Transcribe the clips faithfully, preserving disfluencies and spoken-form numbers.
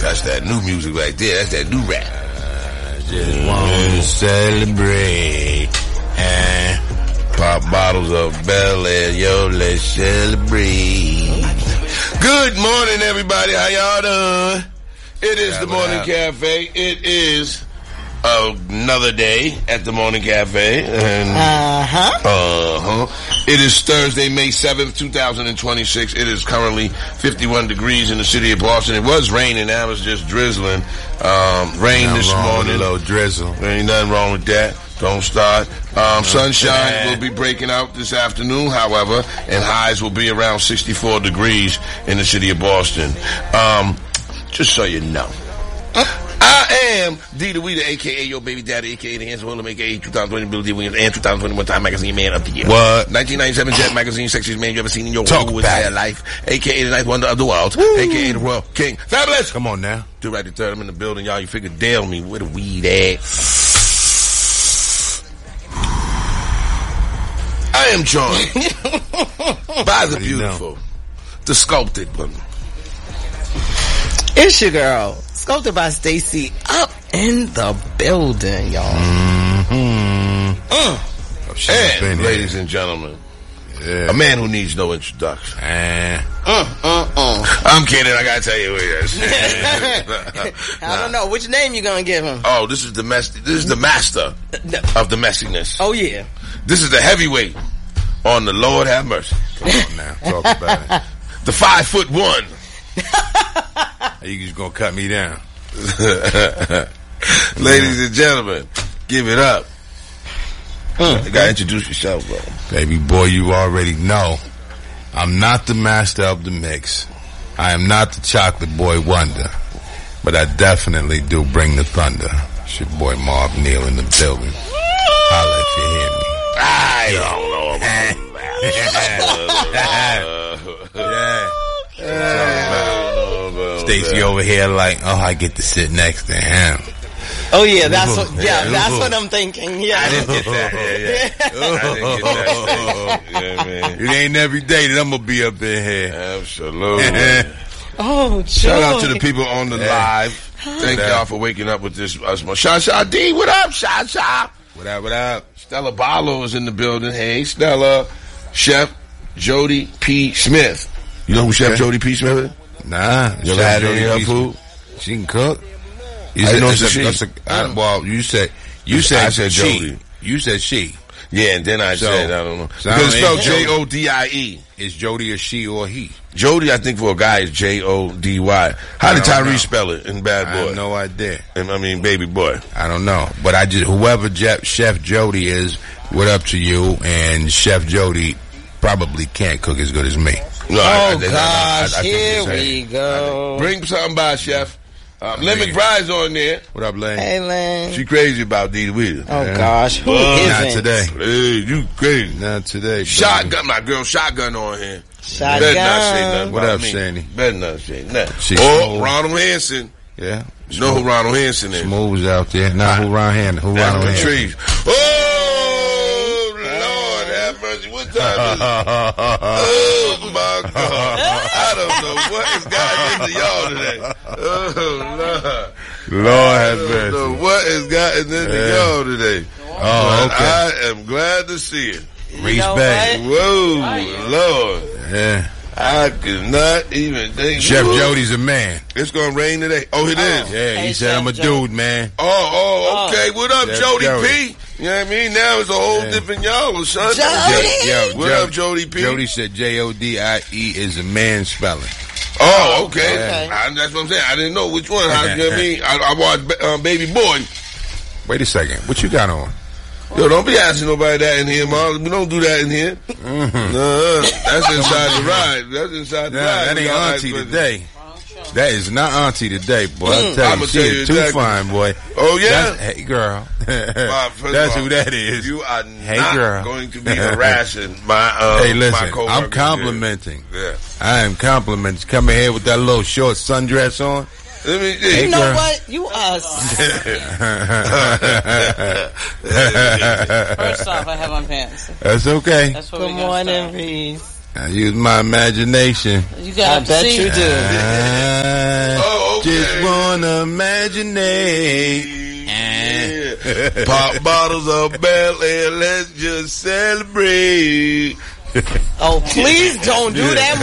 That's that new music right there. That's that new rap. I just want to celebrate. And pop bottles of Bel Air, yo, let's celebrate. Good morning, everybody. How y'all doing? It is yeah, the Morning Cafe. It is another day at the Morning Cafe. And uh-huh. Uh-huh. It is Thursday, May seventh, twenty twenty-six. It is currently fifty-one degrees in the city of Boston. It was raining. Now it's just drizzling. Um, rain nothing this morning. A little drizzle. There ain't nothing wrong with that. Don't start. Um, sunshine will be breaking out this afternoon, however, and highs will be around sixty-four degrees in the city of Boston. Um, just so you know. I am D. DeWeeder, a k a. Your Baby Daddy, a k a. The Handsome William, a k a. twenty twenty Billy D. Williams, and twenty twenty-one Time Magazine Man of the Year. What? nineteen ninety-seven Jet Magazine, Sexiest Man You Ever Seen in Your Talk Whole entire life, a k a. The Ninth Wonder of the World, Woo. a k a. The Royal King. Fabulous! Come on now. Do right to third. I'm in the building, y'all. You figure Dale me. Where the weed at? I am joined by the beautiful, know? the sculpted one. It's your girl, sculpted by Stacy, up in the building, y'all. Mm-hmm. Uh. And, ladies and gentlemen, yeah. a man who needs no introduction. Uh. Uh, uh, uh. I'm kidding, I gotta tell you who he is. I don't know. Which name you gonna give him? Oh, this is the mess. This is the master of the messiness. Oh, yeah. This is the heavyweight on the Lord Have Mercy. Come on now, talk about it. The five foot one. You just gonna cut me down. Ladies and gentlemen, give it up. Mm. You gotta introduce yourself, bro. Baby boy, you already know. I'm not the master of the mix. I am not the chocolate boy wonder. But I definitely do bring the thunder. It's your boy Marv Neal in the building. Holla if you hear me. I don't know about that. Yeah. Yeah. Stacy over here like, oh, I get to sit next to him. Oh yeah, that's what. Yeah, that's what I'm thinking. Yeah, I didn't get that. Yeah, yeah. I didn't get that. Yeah, man. It ain't every day that I'm gonna be up in here. Absolutely. Oh, joy. Shout out to the people on the yeah. live. Thank yeah. y'all for waking up with this. Uh, Sha Sha D, what up, Sha Sha? What up? What up? Stella Barlow is in the building. Hey, Stella. Chef Jody P. Smith. You know who okay. Chef Jody P. Smith is? Nah. You ever had any of her food? She can cook. You said, know it's a, that's a, I, well, you said, you said, I said she. Jody. You said she. Yeah, and then I so, said, I don't know. So because it's spelled J O D I E. Is Jody a she or he? Jody, I think for a guy is J O D Y. How did Tyrese spell it in Bad Boy? I have no idea. I mean, Baby Boy. I don't know. But I just, whoever Jeff, Chef Jody is, what up to you? And Chef Jody probably can't cook as good as me. No, oh, I, I, gosh, I, I, I here we go. Bring something by, Chef. Um, Lynn McBride's on there. What up, Lynn? Hey, Lynn. She crazy about D. DeWeeder. Oh, yeah. gosh. Who well, isn't? Not today. Hey, you crazy. Not today. Shotgun, my girl Shotgun on here. Shotgun. Better not say nothing What about up, me. Sandy? Better not say nothing. She oh, smooth. Ronald Hanson. Yeah. You know who Ronald Hanson is? Smooth's out there. Nah, who Ron Hanson? Who Ronald Hanson? Trees. Oh, Lord have mercy. What time is it? Oh, my God. I don't know what has gotten into y'all today. Oh, Lord. Lord have mercy. So what has gotten into yeah. y'all today? Oh, but okay. I am glad to see it. Respect. Whoa, Lord. Yeah. I could not even think. Chef Whoa. Jody's a man. It's gonna rain today. Oh, it oh. is. Yeah, hey, he said Chef I'm a Jody. dude, man. Oh, oh, okay. What up, Chef Jody, Jody P? You know what I mean? Now it's a whole yeah. different y'all, son. Jody. Yo, yo, what Jody, up, Jody P? Jody said J O D I E is a man spelling. Oh, okay. okay. I, that's what I'm saying. I didn't know which one. How, you know what I mean? I, I watched um, Baby Boy. Wait a second. What you got on? Yo, don't be asking nobody that in here, Marlon. We don't do that in here. Mm-hmm. No, that's inside the ride. That's inside the nah, ride. That ain't auntie like today. That is not auntie today, boy. I Mm, tell I'ma you, she tell you is too exactly. fine, boy. Oh, yeah? That's, hey, girl. My, That's all, who that is. You are hey, not girl. going to be harassing my uh, Hey, listen, my I'm complimenting. Yeah. I am complimenting. Coming here with that little short sundress on. Let me see. You Hey, know girl. what? You are. First off, I have on pants. That's okay. That's what Good morning, Reese. I use my imagination. You got I bet see. you do. Uh, oh, okay. just wanna imagine it. Yeah. Pop bottles of Bel Air, let's just celebrate. Oh, please don't do that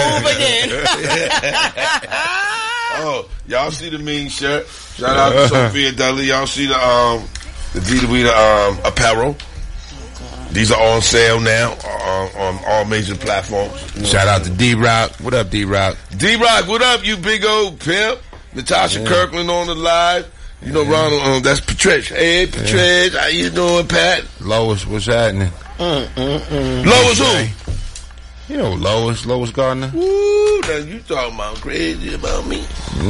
move again. Oh, y'all see the mean shirt? Shout out to Sophia Dudley. Y'all see the um the Dita Weeda um apparel? These are on sale now on, on all major platforms. Shout out to D-Rock. What up, D-Rock? D-Rock, what up, you big old pimp? Natasha yeah. Kirkland on the live. You know, yeah. Ronald, um, that's Patricia. Hey, Patricia, yeah. How you doing, Pat? Lois, what's happening? Mm, mm, mm. Lois who? You know Lois, Lois Gardner. Woo, now you talking about crazy about me.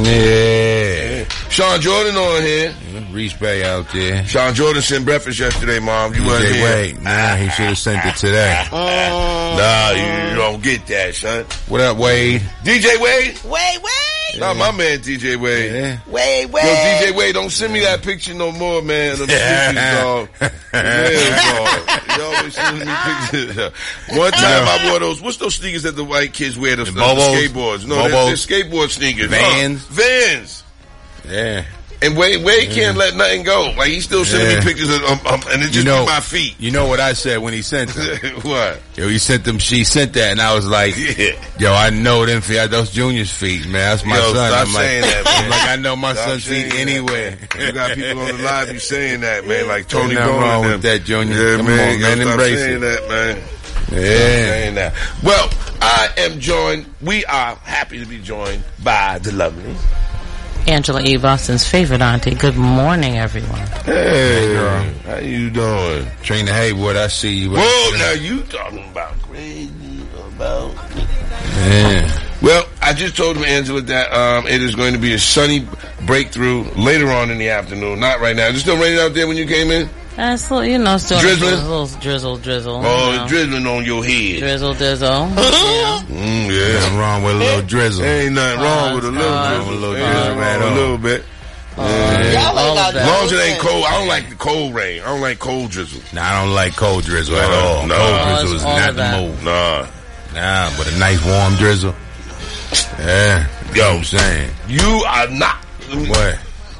Yeah. Sean Jordan on here. Yeah, Reese Bay out there. Sean Jordan sent breakfast yesterday, Mom. You wasn't here. Wait, nah, he should have sent it today. Uh, nah, you, you don't get that, son. What up, Wade? D J Wade? Wade, Wade. Not my man, D J Wade. Yeah. Wade, Wade. Yo, D J Wade, don't send me that picture no more, man. Them pictures, dog. Yeah, dog. You always sending me pictures. One time I wore those, what's those sneakers that the white kids wear? Those, the the skateboards. No, they're, they're skateboard sneakers. Vans. Uh, Vans. Yeah. And Wade, Wade yeah. can't let nothing go. Like, he's still sending yeah. me pictures of, um, um, and it just you know, my feet. You know what I said when he sent them? What? Yo, he sent them, she sent that, and I was like, yeah. yo, I know them feet, those Junior's feet, man. That's my yo, son. Stop I'm saying like, that, man. I'm like, I know my stop son's feet anywhere. You got people on the live you saying that, man, like Tony Nothing Bone wrong and with that, Junior. Yeah, Come man, on, man, stop embrace saying it. that, man. Yeah. Saying that. Well, I am joined, we are happy to be joined by the lovely Angela E. Boston's favorite auntie. Good morning, everyone. Hey, girl. How you doing? Trina Haywood, I see you. Whoa, now you talking about crazy about me. Yeah. Well, I just told him, Angela, that um, it is going to be a sunny breakthrough later on in the afternoon. Not right now. Is it still raining out there when you came in? Uh, so, you know, still drizzling? A little drizzle, drizzle. Oh, you know. It's drizzling on your head. Drizzle, drizzle. Yeah. Mm, yeah. Nothing wrong with a little drizzle. Ain't nothing wrong uh, with a little uh, drizzle. A little Ain't drizzle, nothing wrong with a little bit. Uh, yeah. Y'all ain't got As long as it ain't cold, I don't like the cold rain. I don't like cold drizzle. Nah, I don't like cold drizzle at No, all. no. Cold Oh, drizzle is it's all not of the that. move. Nah. Nah, but a nice warm drizzle. Yeah. Yo, what I'm saying. You are not. What?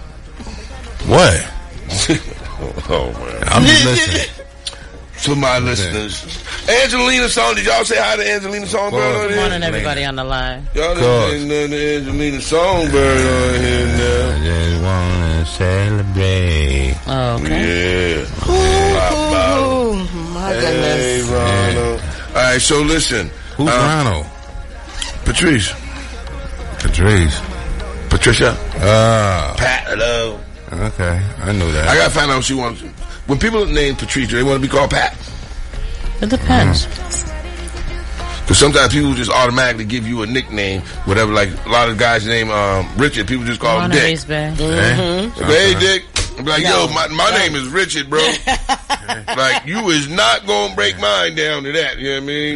What? Oh, man. I'm just listening. To my listeners. Angelina Song, did y'all say hi to Angelina Songbird on Good here? morning, everybody on the line. Y'all didn't say nothing to Angelina Songbird on here now. I just wanna celebrate. Oh, okay. Yeah. Ooh, my goodness. Hey, Ronald. All right, so listen. Who's um, Ronald? Patrice. Patrice. Patricia. Ah. Pat, hello. Okay, I knew that. I gotta find out what she wants. When people name Patrice, do they want to be called Pat? It depends. Because sometimes people just automatically give you a nickname, whatever. Like a lot of guys name um, Richard, people just call him Dick. Mm-hmm. Like, hey, Dick. I'm like, no. yo, my, my no. name is Richard, bro. Like, you is not gonna break mine down to that. You know what I mean?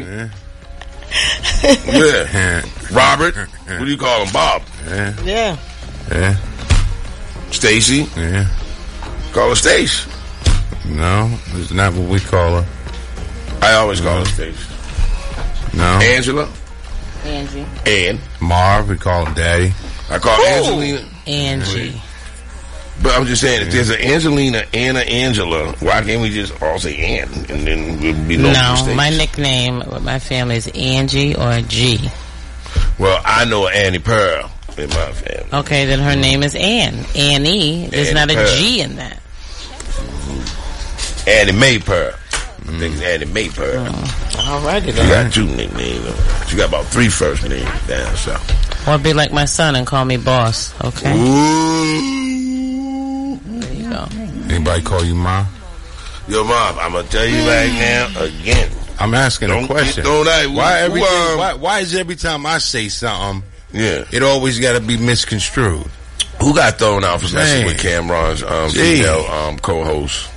Yeah. yeah. Robert. What do you call him? Bob. Yeah. Yeah. Yeah. Stacy. Yeah. Call her Stace. No, it's not what we call her. I always call her Stace. No. Angela. Angie. Ann. Marv, we call him Daddy. I call her Angelina. Angie. But I'm just saying, if there's an Angelina and an Angela, why can't we just all say Ann and then we'll be no No, mistakes? my nickname with my family is Angie or G. Well, I know Annie Pearl in my family. Okay, then her name is Ann. Annie. There's Annie not a Pearl. G in that. Mm-hmm. Annie Mae Pearl. Mm. I think it's Annie Mae Pearl. Mm. All righty You then. got two nicknames. She got about three first names down south. Or be like my son and call me boss. Okay. Ooh. There you go. Anybody call you Mom? Yo, Mom, I'm gonna tell you right now again. I'm asking Don't a question. Get, don't I, why every um, why, why is every time I say something, yeah, it always got to be misconstrued? Who got thrown out for messing Man. with Cameron's um, Gee. female um, co-host?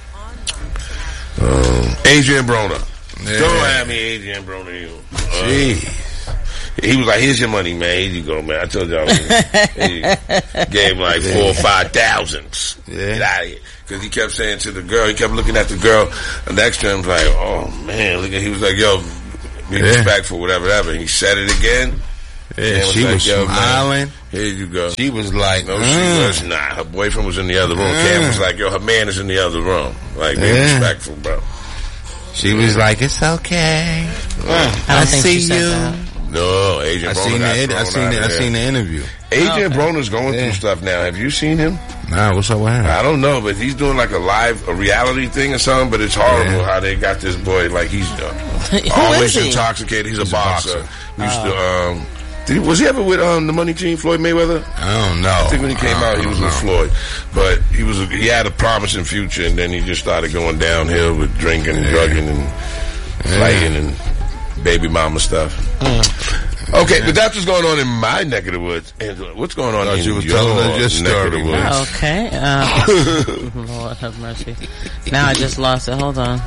Um, Adrian Broner. Yeah. Don't have me, Adrian Broner. You. Uh, Gee. He was like, "Here's your money, man. Here you go, man." I told y'all, he gave him like four or five thousands. Yeah. Get out of here. Because he kept saying to the girl, he kept looking at the girl, and next to him was like, "Oh man," look at. He was like, "Yo, be Yeah. respectful, whatever, whatever." And he said it again. Yeah, was she like, was "Yo, man, smiling. here you go." She was like, No, mm. she was not. Her boyfriend was in the other room. Mm. Cam was like, "Yo, her man is in the other room." Like, be Yeah. respectful, bro. She was like, "It's okay. I don't I think see she said you." that. No, Adrian I Broner seen got the, thrown I seen out the, of I there. seen the interview. Adrian Okay. Broner's going Yeah. through stuff now. Have you seen him? Nah, what's up with him? I don't know, but he's doing like a live, a reality thing or something. But it's horrible Yeah. how they got this boy. Like he's uh, Who always is he? intoxicated. He's a He's a boxer. boxer. He used to. Um, did he, was he ever with um, the Money Team, Floyd Mayweather? I don't know. I think when he came I out, he don't was with know. Floyd, but he was he had a promising future, and then he just started going downhill with drinking and Yeah. drugging and fighting and baby mama stuff. Okay, but that's what's going on in my neck of the woods. Angela, what's going on Thought in you were your telling us your neck of story, the man. woods? Oh, okay. Uh, Lord have mercy. Now I just lost it. Hold on.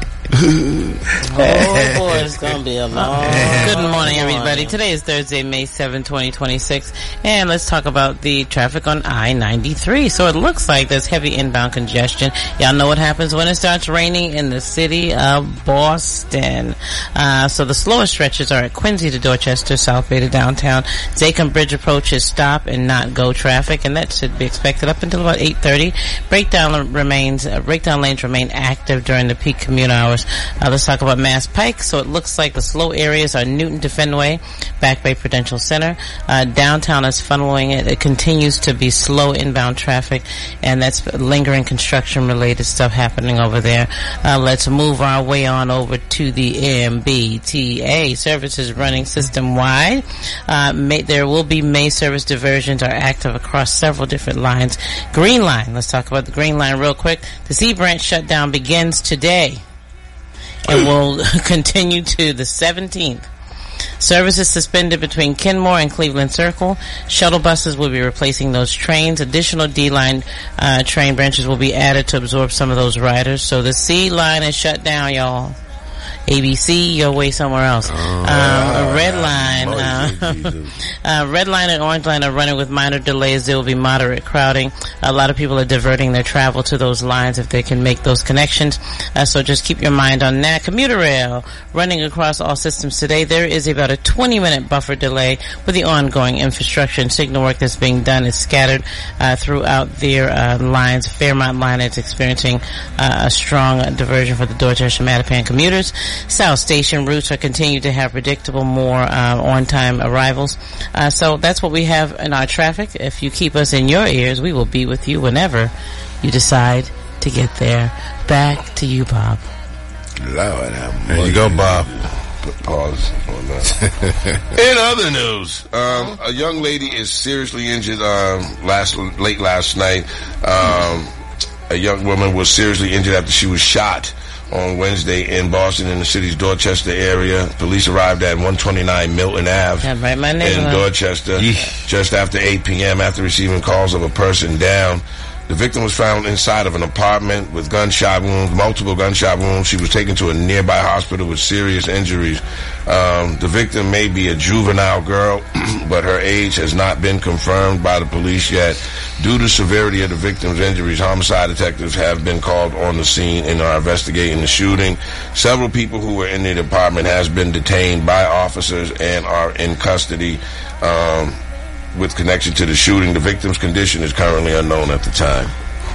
Oh boy, it's gonna be a long. Good morning, everybody. Today is Thursday, May seventh, twenty twenty-six, and let's talk about the traffic on I ninety-three. So it looks like there's heavy inbound congestion. Y'all know what happens when it starts raining in the city of Boston. Uh, so the slowest stretches are at Quincy to Dorchester, South Bay to downtown. Zachem Bridge approach is stop and not go traffic, and that should be expected up until about eight thirty. Breakdown remains, uh, breakdown lanes remain active during the peak commute hours. Uh, let's talk about Mass Pike. So it looks like the slow areas are Newton to Fenway, Back Bay Prudential Center. Uh, downtown is funneling it. It continues to be slow inbound traffic, and that's lingering construction related stuff happening over there. Uh, let's move our way on over to the M B T A. Services running system wide. Uh, may, there will be May service diversions are active across several different lines. Green Line. Let's talk about the Green Line real quick. The C Branch shutdown begins today and will continue to the seventeenth. Services suspended between Kenmore and Cleveland Circle. Shuttle buses will be replacing those trains. Additional D-line uh, train branches will be added to absorb some of those riders. So the C line is shut down, y'all. A B C, your way somewhere else. Oh, um, a red line, uh, uh, uh, red line and orange line are running with minor delays. There will be moderate crowding. A lot of people are diverting their travel to those lines if they can make those connections. Uh, so just keep your mind on that. Commuter rail running across all systems today. There is about a twenty minute buffer delay with the ongoing infrastructure and signal work that's being done. It's scattered uh, throughout their uh, lines. Fairmont line is experiencing uh, a strong uh, diversion for the Dorchester Mattapan commuters. South Station routes are continuing to have predictable, more uh, on-time arrivals. Uh, so that's what we have in our traffic. If you keep us in your ears, we will be with you whenever you decide to get there. Back to you, Bob. Lord, have There you go, Bob. Put pause on that. In other news, um, a young lady is seriously injured um, last late last night. Um, a young woman was seriously injured after she was shot on Wednesday in Boston, in the city's Dorchester area. Police arrived at one twenty-nine Milton Avenue Yeah, right, my in neighborhood. Dorchester just after eight p.m. after receiving calls of a person down. The victim was found inside of an apartment with gunshot wounds, multiple gunshot wounds. She was taken to a nearby hospital with serious injuries. Um, the victim may be a juvenile girl, but her age has not been confirmed by the police yet. Due to severity of the victim's injuries, homicide detectives have been called on the scene and are investigating the shooting. Several people who were in the apartment has been detained by officers and are in custody. Um, with connection to the shooting. The victim's condition is currently unknown at the time.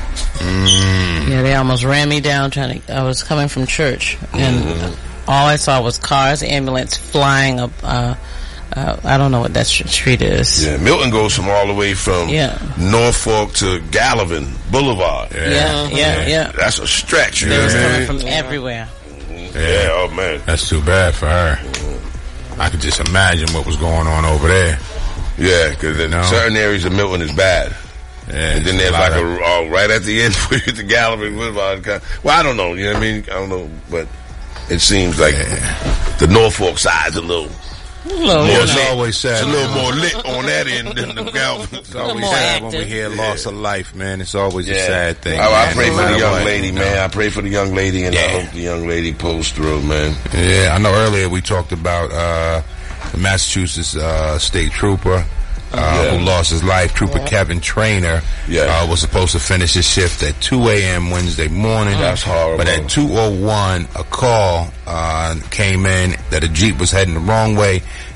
Mm. Yeah, they almost ran me down trying to, I was coming from church, and Mm-hmm. all I saw was cars, ambulance flying up, uh, uh, I don't know what that street is. Yeah, Milton goes from all the way from Yeah. Norfolk to Gallivan Boulevard. Yeah, yeah, yeah. yeah. That's a stretch, you They know was what I coming mean? from everywhere. Yeah, oh man. That's too bad for her. I could just imagine what was going on over there. Yeah, because in No. certain areas of Milton is bad. Yeah, And then it's there's lot like of- a, oh, right at the end where you hit the Gallivan Boulevard. Well, I don't know, you know what I mean? I don't know, but it seems like the Norfolk side's a little Little, more you it's know, lit. always sad. It's a little more lit on that end than the Gallivan. It's always more sad when we active. hear loss of life, man. It's always a Yeah. sad thing. I, I man, pray no for the matter young what. lady, man. I pray for the young lady, and I Yeah. hope the young lady pulls through, man. Yeah, I know earlier we talked about uh, the Massachusetts uh, state trooper uh, Yeah. who lost his life. Trooper Kevin Trainer Yeah. uh, was supposed to finish his shift at two a.m. Wednesday morning. That's horrible. But at two oh one, a call uh, came in that a Jeep was heading the wrong way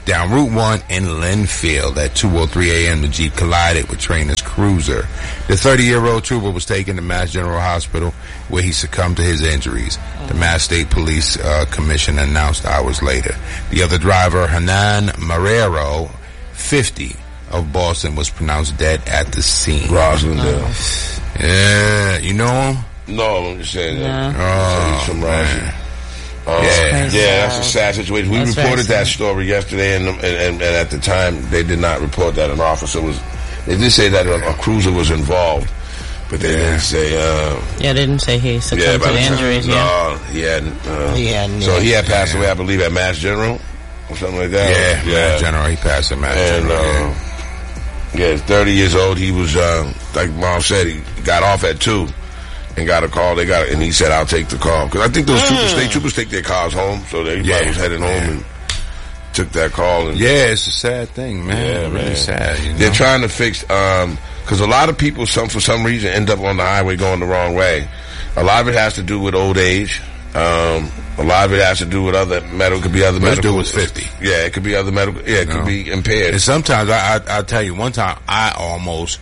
down Route one in Linfield. At two oh three a.m., the Jeep collided with Trainer's Cruiser. The thirty-year-old trooper was taken to Mass General Hospital, where he succumbed to his injuries. The Mass State Police uh, Commission announced hours later. The other driver, Hernan Marrero, fifty, of Boston, was pronounced dead at the scene. Roslindale. Yeah, you know him? No, I'm just saying that. Oh, he's from Roslyn. Uh, Yeah. yeah, that's a sad situation. We That's reported very that sad. story yesterday, and, and, and, and at the time, they did not report that an officer was. They did say that a, a cruiser was involved, but they Yeah. didn't say. Uh, Yeah, they didn't say he succumbed yeah, to by the the time- injuries. no, Yeah. he hadn't. Uh, He hadn't, So yeah. he had passed away, I believe, at Mass General or something like that. Yeah, Mass General. He passed at Mass And General. uh, yeah. yeah, he's thirty years old. He was, uh, like Mom said, he got off at two. And got a call. They got, and he said, "I'll take the call." Because I think those troopers, state troopers, take their cars home. So they Yeah. probably was heading home Yeah. and took that call. And Yeah, it's a sad thing, man. Yeah, really man. sad. You know? they're trying to fix. Um, because a lot of people, some for some reason, end up on the highway going the wrong way. A lot of it has to do with old age. Um, a lot of it has to do with other medical. Could be other This medical. dude was fifty. Yeah, it could be other medical. Yeah, it could No. be impaired. And sometimes I, I I tell you, one time I almost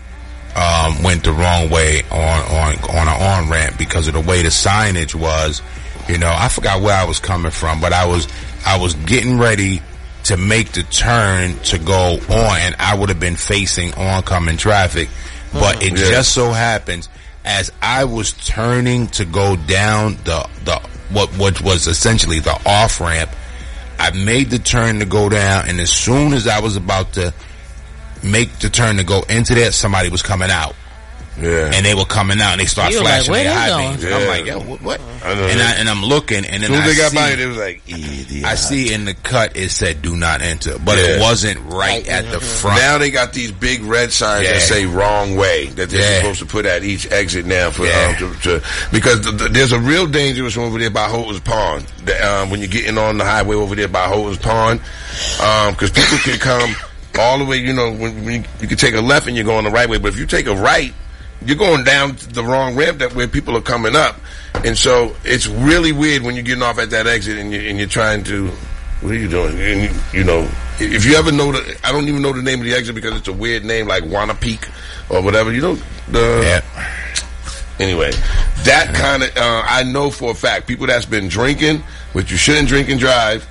um, went the wrong way on on on an on ramp because of the way the signage was. You know, I forgot where I was coming from, but I was I was getting ready to make the turn to go on, and I would have been facing oncoming traffic. But it Yeah. just so happens, as I was turning to go down the the what what was essentially the off ramp, I made the turn to go down, and as soon as I was about to make the turn to go into there, somebody was coming out. Yeah, And they were coming out, and they start You were like, flashing where their they high going? beams. Yeah. I'm like, yo, what? what? I know. And, I, and I'm looking, and as then soon as I they got see, by, it was like, idiot. I see in the cut it said "Do not enter," but Yeah. it wasn't right at the front. Now they got these big red signs Yeah. that say "wrong way" that they're Yeah. supposed to put at each exit now for Yeah. um, to, to because th- th- there's a real dangerous one over there by Houghton's Pond. The, um, when you're getting on the highway over there by Houghton's Pond, because people can come all the way. You know, when, when you, you can take a left and you're going the right way, but if you take a right, you're going down the wrong ramp that where people are coming up, and so it's really weird when you're getting off at that exit and you and you're trying to. What are you doing? And you, you know, if you ever know the, I don't even know the name of the exit because it's a weird name like Wannapeak or whatever. You know, the Yeah. anyway, that kind of uh, I know for a fact people that's been drinking, which you shouldn't drink and drive.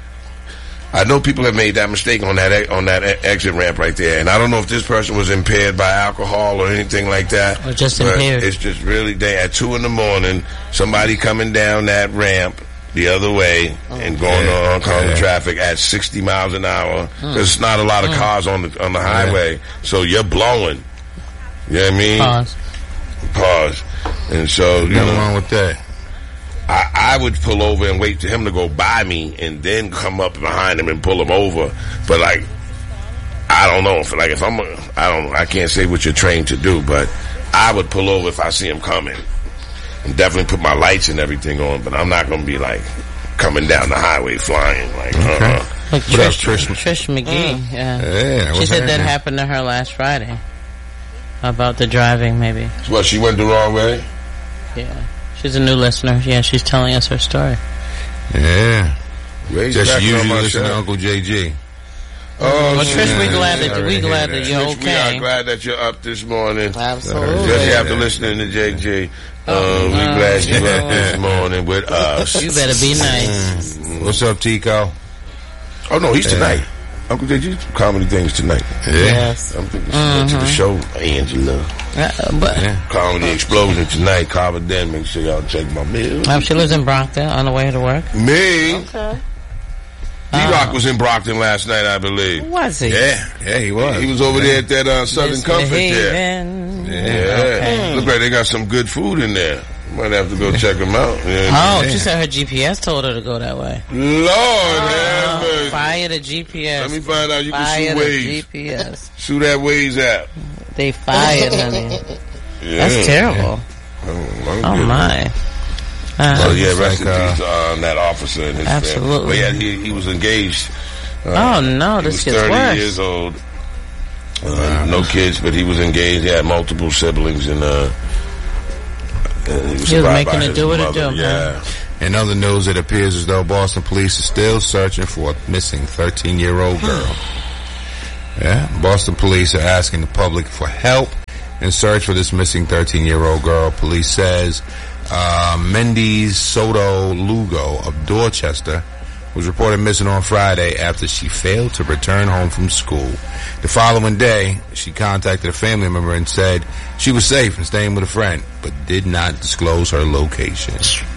I know people have made that mistake on that e- on that e- exit ramp right there, and I don't know if this person was impaired by alcohol or anything like that. Or just but impaired. It's just really day at two in the morning. Somebody coming down that ramp the other way and going Yeah. on oncoming Yeah. traffic at sixty miles an hour. There's not a lot of cars on the on the highway, so you're blowing. You know what I mean? Pause. Pause. And so you Nothing know. wrong with that. I, I would pull over and wait for him to go by me and then come up behind him and pull him over. But like, I don't know. If, like if I'm, a, I don't, I can't say what you're trained to do, but I would pull over if I see him coming and definitely put my lights and everything on. But I'm not going to be like coming down the highway flying like, uh-uh. Like What up, Trish, Trish? Trish McGee. Yeah. Yeah, She what's said that happening? happened to her last Friday. About the driving, maybe. What, she went the wrong way? Yeah. She's a new listener. Yeah, she's telling us her story. Yeah. Raise Just back on usually my listen to show. Uncle J G. Oh, Well, shit. Trish, we glad that Yeah, we I glad hear that that. you're Trish, we are okay. glad that you're up this morning. Absolutely. Just after listening to J J. Uh, we glad you up this morning with us. You better be nice. What's up, Tico? Oh no, he's tonight. Uncle J G's comedy things tonight. Yeah. Yes. I'm thinking she went to the show, Angela. Uh, but Yeah. Comedy Explosion tonight, Carver Den. Make sure y'all check my mail. um, she lives in Brockton on the way to work. Me, Okay. D-Rock was in Brockton last night, I believe. Was he? Yeah. Yeah, he was. He was over there at that uh, Southern Comfort there. Misbehaving. Yeah. Okay. Look like they got some good food in there. Might have to go check them out. Yeah. Oh, Yeah. she said her G P S told her to go that way. Lord have mercy. Fire the G P S. Let me find out you Fire can the sue Waze. G P S. Sue that Waze app. They fired, honey. Yeah. That's terrible. Oh, I'm Oh good. my. Oh Uh, yeah, It's rest in like, uh, peace to um, that officer and his Absolutely. family. But yeah, he, he was engaged. Uh, oh no, he this was gets thirty worse. years old. Uh, no kids, but he was engaged. He had multiple siblings, and uh, And he was, he was making it do what it do. Yeah. In other news, it appears as though Boston police are still searching for a missing thirteen-year-old girl. Yeah, Boston police are asking the public for help in search for this missing thirteen-year-old girl. Police says uh, Mendes Soto Lugo of Dorchester was reported missing on Friday after she failed to return home from school. The following day, she contacted a family member and said she was safe and staying with a friend, but did not disclose her location.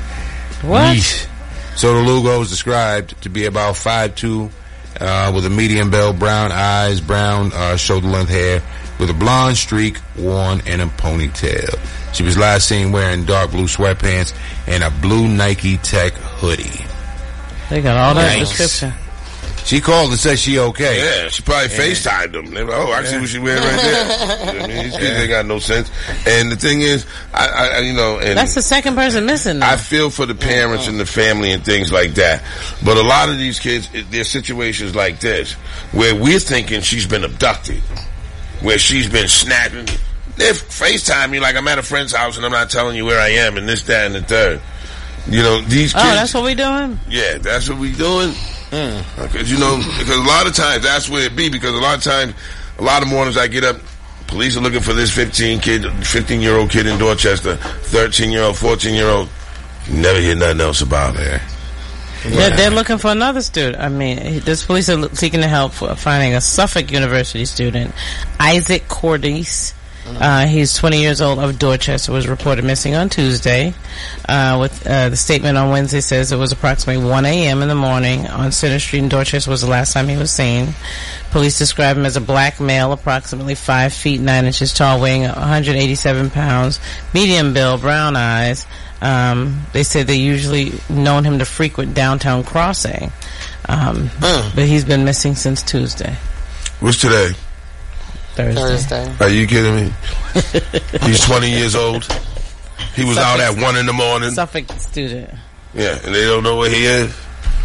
What? Yeesh. Soto Lugo is described to be about five two, uh, with a medium build, brown eyes, brown uh, shoulder-length hair, with a blonde streak worn in a ponytail. She was last seen wearing dark blue sweatpants and a blue Nike Tech hoodie. They got all that Nice. description. She called and said she okay. Yeah, she probably yeah. FaceTimed them. They were, oh, I see what she wearing right there. You know what I mean? These kids yeah. ain't got no sense. And the thing is, I, I you know, and that's the second person missing though. I feel for the parents and the family and things like that. But a lot of these kids, there's situations like this where we're thinking she's been abducted, where she's been snapping. They FaceTime me like I'm at a friend's house and I'm not telling you where I am and this, that, and the third. You know, these kids. Oh, that's what we doing? Yeah, that's what we doing. Because, you know, because a lot of times that's where it be, because a lot of times, a lot of mornings I get up, police are looking for this fifteen kid, fifteen year old kid in Dorchester, thirteen year old, fourteen year old. You never hear nothing else about it. They're, they're looking for another student. I mean, this police are seeking the help for finding a Suffolk University student, Isaac Cordes. Uh, he's twenty years old, of Dorchester, was reported missing on Tuesday. Uh, with, uh, the statement on Wednesday says it was approximately one a.m. in the morning on Center Street in Dorchester was the last time he was seen. Police describe him as a black male, approximately five feet nine inches tall, weighing one hundred eighty-seven pounds, medium build, brown eyes. Um, they said they usually known him to frequent downtown Crossing. Um, mm. but he's been missing since Tuesday. What's today? Thursday. Thursday. Are you kidding me? He's twenty years old. He was Suffolk, out at one in the morning. Suffolk student. Yeah, and they don't know where he is.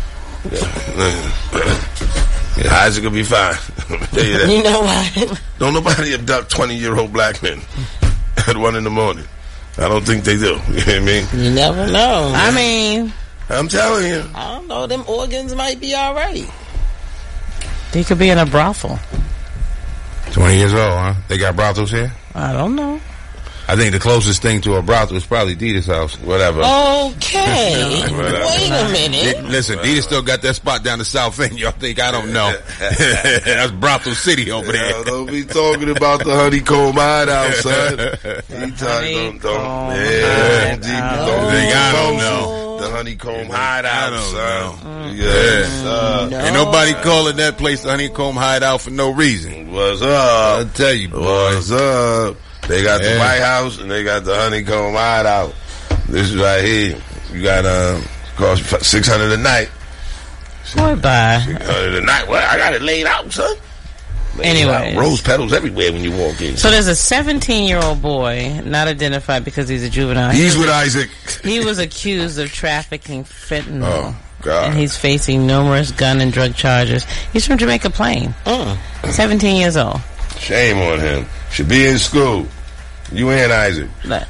Yeah. Yeah, Isaac will be fine. Tell you that. You know what? Don't nobody abduct twenty-year-old black men at one in the morning. I don't think they do. You know what I mean? You never know. I mean, I'm telling you. I don't know. Them organs might be all right. He could be in a brothel. twenty years old, huh? They got brothels here? I don't know. I think the closest thing to a brothel is probably Dita's house. Whatever. Okay. Whatever. Wait a minute. It, listen, Dita still got that spot down the south end. Y'all think I don't know? That's Brothel City over there. Yeah, don't be talking about the honeycomb hideout, son. He talking, don't, don't, yeah, don't, don't think I don't know. The honeycomb hideout, son. Mm. Yes, uh, no. Ain't nobody calling that place the honeycomb hideout for no reason. What's up? I'll tell you, boy. What's up? They got yeah. the White House and they got the honeycomb hideout. This is right here. You got uh, cost six hundred a night. Boy, bye. Six hundred a night. Well, I got it laid out, son. Anyway, rose petals everywhere when you walk in. So there's a seventeen-year-old boy, not identified because he's a juvenile. He's with Isaac. He was accused of trafficking fentanyl. Oh, God. And he's facing numerous gun and drug charges. He's from Jamaica Plain. Mm. seventeen years old. Shame on him. Should be in school. You and Isaac. God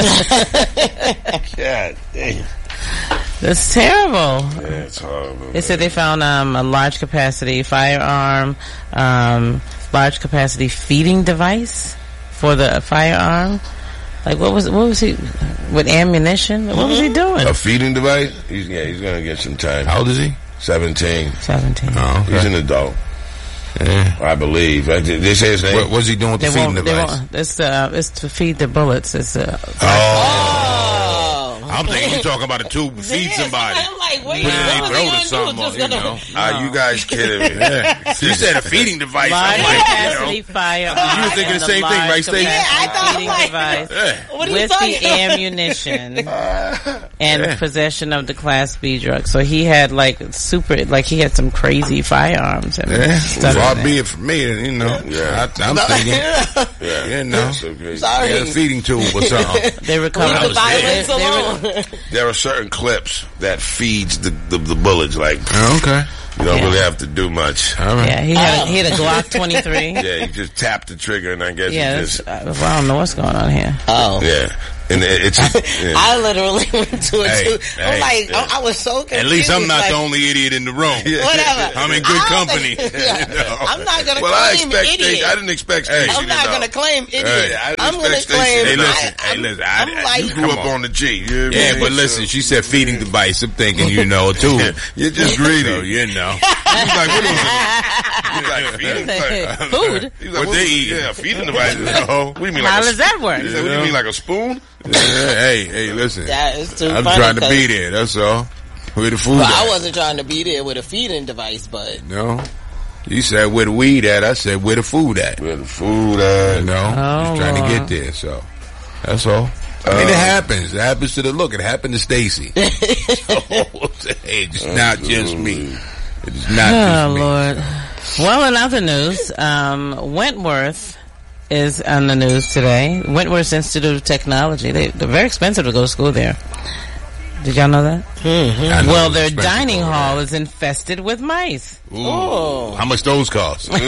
damn. That's terrible. Yeah, it's horrible. They said they found um, a large capacity firearm, um, large capacity feeding device for the firearm. Like what was what was he with ammunition? What was he doing? A feeding device? He's yeah, he's gonna get some time. How old is he? Seventeen. Seventeen. Oh, okay. He's an adult. Yeah. I believe. They say his name. What was he doing with the They feeding won't, they device? won't, it's, uh, it's to feed the bullets. It's uh, Oh. I'm thinking you're talking about a tube to feed Yes, somebody. I'm like, wait, Put it in what their was throat he or gonna do? something, Just you gonna- know. Are you guys kidding me? Yeah. You said a feeding device. large I'm like, capacity you know. firearm. You were thinking and the a same thing, large right, Stacey? capacity Yeah, I thought, feeding like, device Yeah. What are you with talking the ammunition and Yeah. possession of the Class B drug. So he had like super, like he had some crazy firearms and Yeah. stuff. Far in be there. it from me, you know. Yeah. I, I'm thinking, Yeah. you know, That's so crazy. Sorry. yeah, a feeding tube or something. They recovered. Leave the violence they- they alone. were- There are certain clips that feeds the, the, the bullets. Like, Oh, okay. you don't Yeah. really have to do much. All right. Yeah, he had, Oh. a, he had a Glock twenty-three. Yeah, you just tap the trigger and I guess Yeah, you that's, just... uh, well, I don't know what's going on here. Oh. Yeah. And it's, yeah. I literally went to it Hey, too. hey, I'm like, yeah. I, I was so confused. At least I'm not like, the only idiot in the room. Whatever. I'm in good I don't company. think- yeah. You know? I'm not gonna Well, I claim expect idiot. Stacey. I didn't expect Stacey I'm to not know. gonna claim idiot. Hey, I didn't I'm gonna expect Stacey claim. to Hey, know. listen. I, Hey, I'm, listen. I'm I, like, You grew Come up on. on the G. You know Yeah, what I but mean? listen, she said feeding device. I'm thinking, you know, too. You're just greedy. So, you know. He's like, what is it? He's like, feeding like, Food. He's like, What they eat? Yeah, feeding devices. What do you mean? How Like a, does that work? He said, what do you mean, like a spoon? Yeah, hey, hey, listen. that is too I'm funny. trying to 'cause- be there. That's all. Where the food Well, at? I wasn't trying to be there with a feeding device, but No. You said where the weed at. I said where the food at. Where the food at? You know, Oh, just trying to Lord. get there. So that's all. I mean, it happens. It happens to the look. It happened to Stacey. So, hey, it's not just me. It's not Oh, just me. Lord. Well, in other news, um, Wentworth is on the news today. Wentworth Institute of Technology. They, they're very expensive to go to school there. Did y'all know that? I know Well, it's their expensive dining over hall is infested with mice. there. Ooh. Oh. How much those cost? you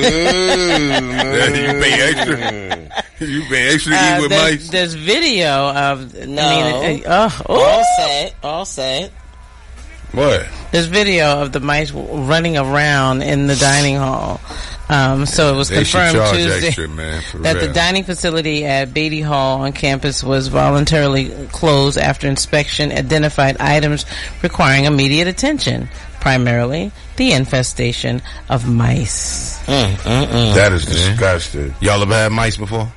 pay extra. You pay extra to Uh, eat with there's, mice. there's video of No. I mean, uh, oh, all oh. set, all set. What? There's video of the mice w- running around in the dining hall. Um, so it was They should confirmed charge Tuesday extra, man, for that real. the dining facility at Beatty Hall on campus was voluntarily closed after inspection identified items requiring immediate attention, primarily the infestation of mice. That is disgusting. Y'all ever had mice before?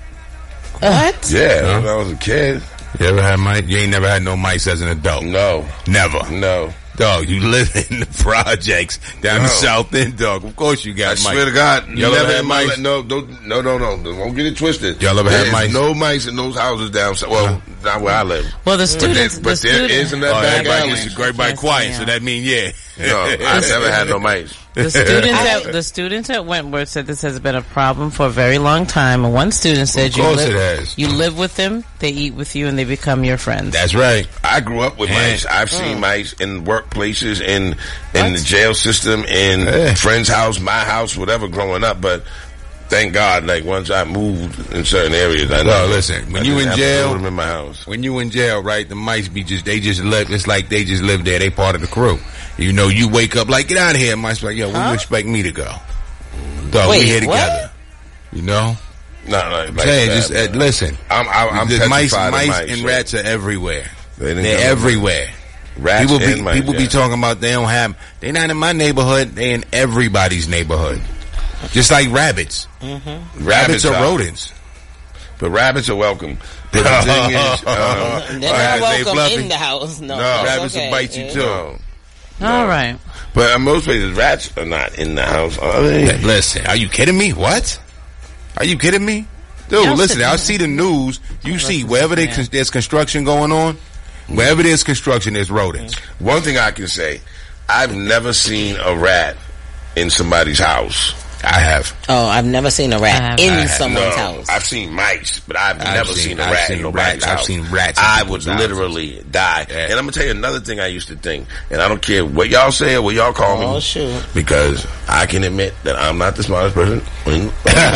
What? Yeah, when I was a kid. You ever had mice? You ain't never had no mice as an adult. No, Never. no. Dog, you live in the projects down No. the south end, dog. Of course you got I mice. swear to God, Y'all ever never had in my mice? life. No, don't, no, no, no. Don't get it twisted. Y'all ever There had is mice? no mice in those houses down south. Well, not where I live. Well, the But, students, there, the but there student- is in that Oh, back everybody, alley. is, everybody Yes, quiet, yeah. so that means yeah. No, I've never had no mice. The students at the students at Wentworth said this has been a problem for a very long time. And one student said, Of "You course live, it has. you live with them, they eat with you, and they become your friends." That's right. I grew up with Yeah. mice. I've seen mice in workplaces, in in the jail system, in Yeah. friend's house, my house, whatever. Growing up, but thank God, like once I moved in certain areas, I know. Well, listen, when I you didn't in have jail- them in my house. When you in jail, right, the mice be just, they just live, it's like they just live there. They part of the crew. You know, you wake up like, get out of here. Mice be like, yo, where you expect me to go? Dog, Wait, we here what? together. You know? No, no, like Saying, that, just, uh, bro. listen. I'm, I'm, I'm the mice, petrified of mice, mice and so rats are everywhere. They didn't They're come up with everywhere. Rats people be and mice, people be yeah. talking about they don't have. They're not in my neighborhood. They in everybody's neighborhood. Just like rabbits. Rabbits, Rabbits are are rodents. but rabbits are welcome. But the thing is, um, They're Alright, not they welcome fluffy? in the house. No, No. it's Rabbits will okay. bite you Yeah. too. no. All right. But in most places, rats are not in the house. Are they? Hey, listen, are you kidding me? What? Are you kidding me? Dude, Y'all listen, sit I down. see the news. You see, wherever they, yeah. there's construction going on, wherever there's construction, there's rodents. One thing I can say, I've never seen a rat in somebody's house. I have. Oh, I've never seen a I rat have- in I have- someone's No, house. I've seen mice, but I've, I've never seen- seen, a I've rat seen in nobody's rats. I've house. seen rats in I people's would houses. literally die. Yeah. And I'm gonna tell you another thing I used to think, and I don't care what y'all say or what y'all call Oh, me, shoot. because I can admit that I'm not the smartest person. in-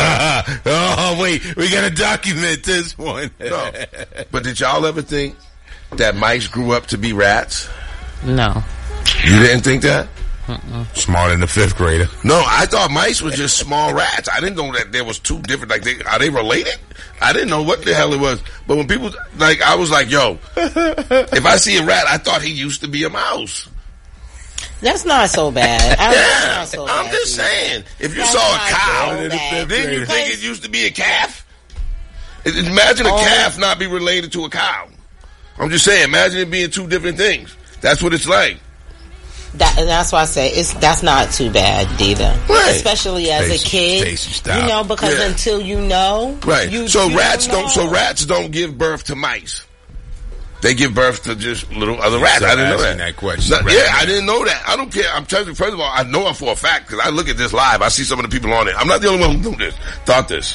Oh, wait, we gotta document this one. no. But did y'all ever think that mice grew up to be rats? No. You didn't think that? Smarter than the fifth grader. No, I thought mice were just small rats. I didn't know that there was two different. Like, they, are they related? I didn't know what the hell it was. But when people like, I was like, yo, if I see a rat, I thought he used to be a mouse. That's not so bad. I, Yeah, that's not so I'm bad just either. saying. If you That's saw a not cow, so bad. then you Because- think it used to be a calf. It- Imagine a Oh. calf not be related to a cow. I'm just saying. Imagine it being two different things. That's what it's like. That, and that's why I say it's that's not too bad either, Right. especially as Stacey, a kid. Stacey, stop. You know, because Yeah. until you know, Right. You, so you rats don't. know. So rats don't give birth to mice. They give birth to just little other rats. So I didn't know asking that. that question. No, Right. yeah, I didn't know that. I don't care. I'm telling you. First of all, I know it for a fact because I look at this live. I see some of the people on it. I'm not the only one who knew this. Thought this.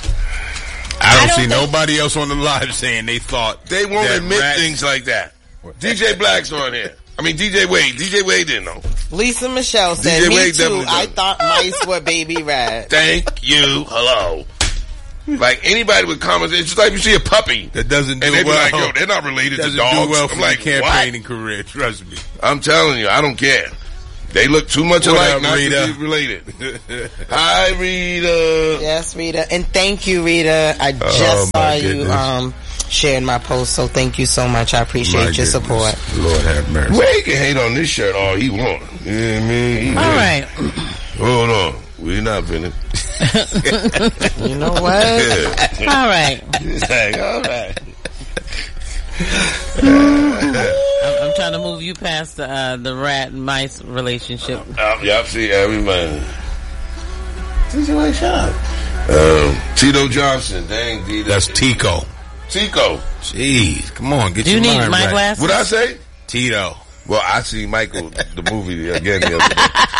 I don't, I don't see think- nobody else on the live saying they thought They won't that admit rats- things like that. D J Black's on here. I mean, D J Wade. D J Wade didn't know. Lisa Michelle said, D J "Me Wade too. definitely I does. thought mice were baby rats." Thank you. Hello. Like anybody with common sense, it's just like you see a puppy that doesn't do and they be well. like, yo, they're not related doesn't to dogs. do well for I'm like, your campaigning what? career. Trust me. I'm telling you, I don't care. They look too much What alike up, not Rita? to be related. Hi, Rita. Yes, Rita. And thank you, Rita. I just Oh, saw my you goodness. um, sharing my post, so thank you so much. I appreciate My your goodness. support. Lord have mercy. Well, he can hate on this shirt all he want. You know what I mean? He All can. right. Hold on. We're not finished. You know what? All right. It's like, all right. I'm, I'm trying to move you past the uh, the rat and mice relationship. Uh, y'all see everybody. Shut up. Um, Tito Johnson. Dang, D. That's Tico. Tico. Jeez, come on, get Do you your need mind my right. glasses? What I say? Tito. Well, I see Michael, the movie, again the other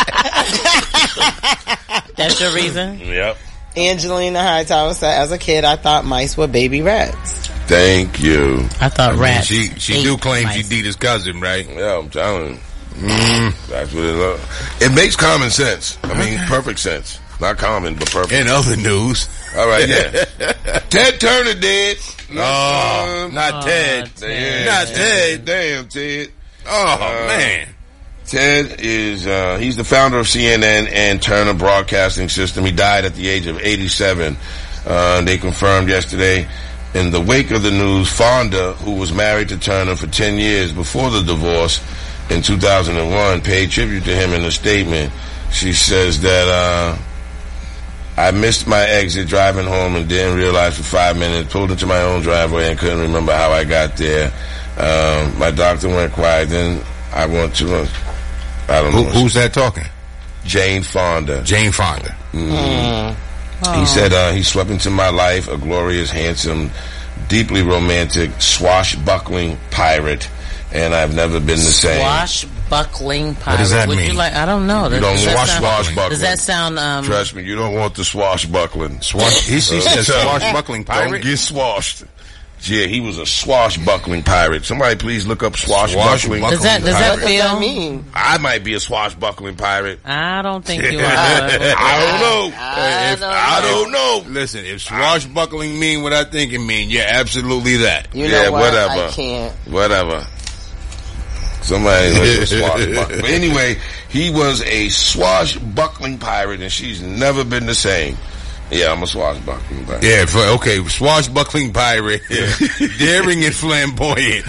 That's your reason? day. Yep. Angelina Hightower said, as a kid, I thought mice were baby rats. Thank you. I thought rats. She she ate do claim mice. she Dita's cousin, right? Yeah, I'm telling you. Mm, that's what it is. It makes common sense. I mean, perfect sense. Not common, but perfect. In other news. All right, yeah. Ted Turner dead. Oh, Um, not Oh, Ted. Ted. Not Ted. Damn, Ted. Oh, Uh, man. Ted is, uh, he's the founder of C N N and Turner Broadcasting System. He died at the age of eighty-seven. Uh, they confirmed yesterday. In the wake of the news, Fonda, who was married to Turner for ten years before the divorce in two thousand one, paid tribute to him in a statement. She says that, uh, I missed my exit driving home and didn't realize for five minutes, pulled into my own driveway and couldn't remember how I got there. Um, my doctor went quiet, then I went to, uh, I don't Who, know. who's that talking? Jane Fonda. Jane Fonda. He said, uh, he swept into my life a glorious, handsome, deeply romantic, swashbuckling pirate, and I've never been the same. Swashbuckling pirate. does that Would mean? you like? I don't know. You don't Does that want sound- swashbuckling. Does that sound? Um, Trust me, you don't want the swashbuckling. Swash, he, he says Uh, swashbuckling Don't pirate. get swashed. Yeah, he was a swashbuckling pirate. Somebody please look up swashbuckling. does that does that What does feel? that mean? I might be a swashbuckling pirate. I don't think you are. I don't know. I If- don't I don't know. Listen, if swashbuckling mean what I think it mean, you're absolutely that. You Yeah, know what? whatever. I can't. Whatever. Somebody was a swashbuckling. But anyway, he was a swashbuckling pirate, and she's never been the same. Yeah, I'm a swashbuckling pirate. Yeah, for, okay, swashbuckling pirate, daring and flamboyant.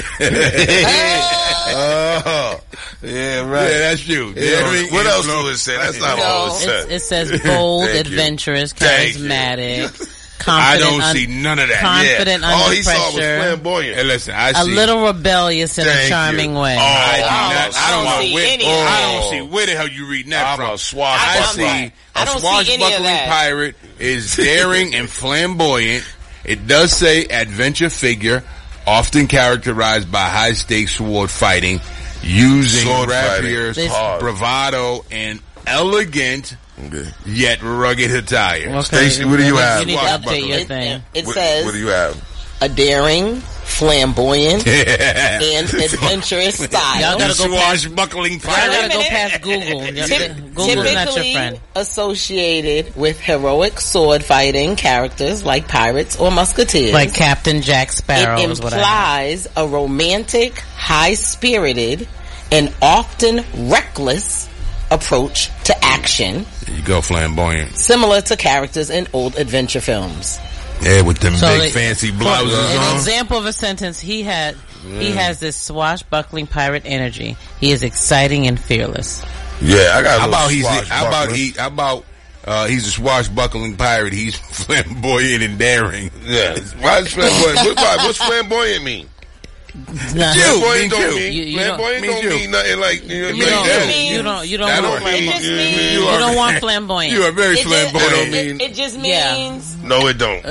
Oh, yeah, right. Yeah, that's you. Yeah, Daring what and else flam- do it say? That's not No. all it It's, says. it says bold, Thank you. adventurous, Thank you. charismatic, I confident. don't un- see none of that. confident yeah. under All he saw was pressure. flamboyant. Hey, listen, I a see. little rebellious in Thank a charming you. way. Oh, I do I'm not. a I don't, I don't see see where, any oh, of I that. don't see where the hell you reading that I'm from. a swashbuckling. I I'm see like, I a don't see any of swashbuckling that. pirate is daring and flamboyant. It does say adventure figure, often characterized by high stakes sword fighting, using Sword fighting. rapiers, This- bravado, and elegant Okay. yet rugged attire. Okay, Stacey, what do you have? You need to update your It, thing. it What, says what do you have? a daring, flamboyant, Yeah. and adventurous style. Y'all gotta go past. Swashbuckling Y'all gotta pirate. go past Google. Y'all- Typ- Google's not your typically friend. associated with heroic sword fighting characters like pirates or musketeers. Like Captain Jack Sparrow it is what I implies a romantic, high-spirited, and often reckless approach to action, There you go, flamboyant. similar to characters in old adventure films. Yeah, with them So big they- fancy blouses An on. example of a sentence, he had, he has this swashbuckling pirate energy. He is exciting and fearless. Yeah, I got a How little about he's how about swashbuckling. he how about uh, he's a swashbuckling pirate. He's flamboyant and daring. Yeah. Why is flamboyant? What, why, what's flamboyant mean? Nah, You. Flamboyant me don't too. mean, You- you don't- flamboyant me don't too. mean nothing like, you know, You like don't, that. you don't, you don't That want, don't mean, It just you, means- you you are, don't want flamboyant. You are very It just, flamboyant. it, it just Yeah. means no, it don't.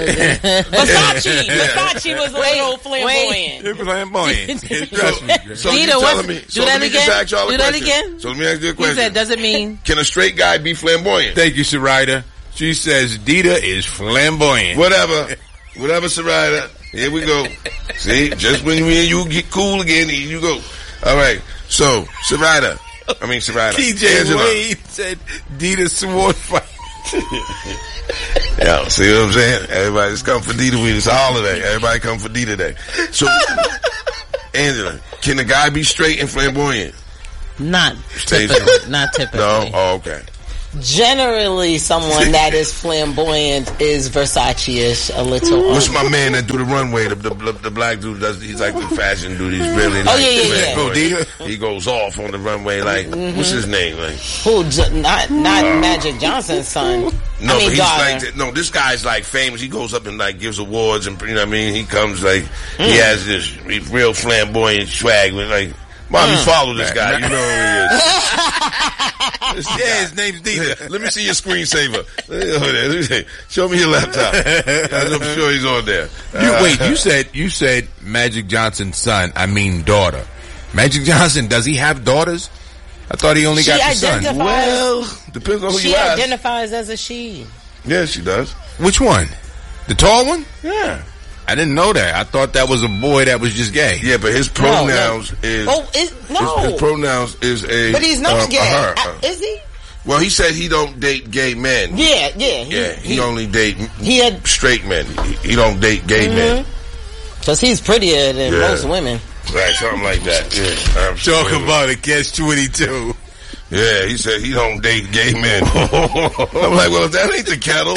Versace. Versace was a little flamboyant. You're flamboyant. Trust me. So Dita, you telling what's- me? do So that let me just again? ask y'all a Do that question. again? So let me ask you a He question. said, does it mean? Can a straight guy be flamboyant? Thank you, Sarita. She says Dita is flamboyant. Whatever. Whatever, Sarita. Here we go. See, just when me and you get cool again, here you go. All right. So, Sarita. I mean, Sarita. T J Angela. Wade said Dita sword fight. Yo, see what I'm saying? Everybody's come for D today. It's a holiday. Everybody come for D today. So, Angela, can a guy be straight and flamboyant? Not Station. typically. Not typically. No? Oh, okay. Generally, someone that is flamboyant is Versace-ish, a little. What's my man that do the runway? The, the, the black dude does. He's like the fashion dude. He's really. Oh, like yeah, yeah, flamboyant. yeah. He, he goes off on the runway. Like, mm-hmm. What's his name? Like, who? Not not uh, Magic Johnson's son. No, I mean, but he's daughter. like, no, this guy's like famous. He goes up and like gives awards, and you know what I mean. He comes like mm. he has this real flamboyant swag with like. Mom, you follow this guy. You know who he is. Yeah, his name's Dita. Let me see your screensaver. Let me see. Show me your laptop. I'm sure he's on there. You, wait, you said you said Magic Johnson's son. I mean daughter. Magic Johnson, does he have daughters? I thought he only she got the son. Well, depends on who she you ask. She identifies as a she. Yeah, she does. Which one? The tall one? Yeah. I didn't know that. I thought that was a boy that was just gay. Yeah, but his pronouns no, no. is... Oh, it, no. His, his pronouns is a... But he's not um, gay. Her. Uh, is he? Well, he said he don't date gay men. Yeah, yeah. He, yeah, he, he only date he had, straight men. He, he don't date gay mm-hmm. men. Because he's prettier than yeah. most women. Right, something like that. Yeah, talk about it, catch twenty-two. Yeah, he said he don't date gay men. I'm like, well, if that ain't the kettle...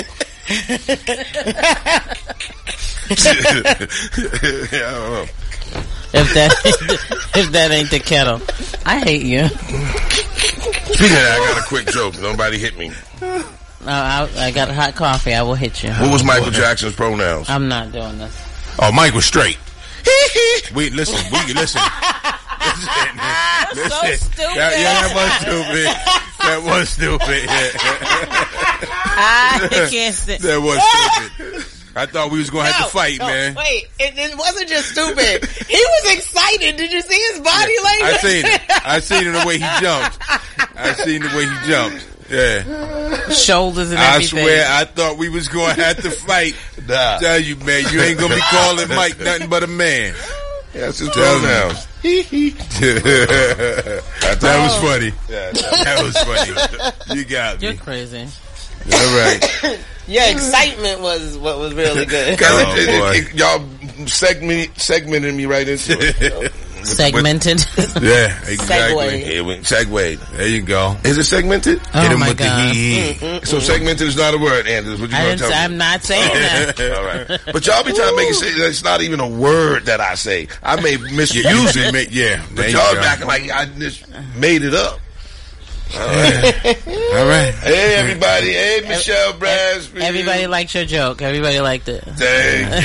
yeah, I don't know. If that if that ain't the kettle, I hate you. Speaking of that, I got a quick joke. Nobody hit me. Uh, I, I got a hot coffee. I will hit you. What was Michael Jackson's pronouns? I'm not doing this. Oh, Mike was straight. Wait, listen. We listen. Listen, listen. So stupid. That, yeah, that was stupid. That was stupid. Yeah. I can't say. That was stupid. I thought we was going to no, have to fight, no, man. Wait, it, it wasn't just stupid. He was excited. Did you see his body yeah, language? I seen it. I seen it the way he jumped. I seen the way he jumped. Yeah. Shoulders and I everything. I swear, I thought we was going to have to fight. Nah. Tell you, man, you ain't going to be calling Mike nothing but a man. Yeah, that's his pronouns. That was funny. Yeah, that was funny. You got me. You're crazy. All right. Your excitement was what was really good. Oh, it, it, it, y'all segment, segmented me right into it. Segmented. Yeah, exactly. Segway. It went segwayed. There you go. Is it segmented? Oh Hit him my with God. the hee hee. So segmented is not a word, Anders. What you I gonna didn't tell say, me? I'm not saying that. All right. But y'all be trying to make it say it's not even a word that I say. I may misuse it. Make, yeah. But y'all acting like I just made it up. All right. All right. Hey, everybody. Hey, Michelle Brasby. Everybody liked your joke. Everybody liked it. Thank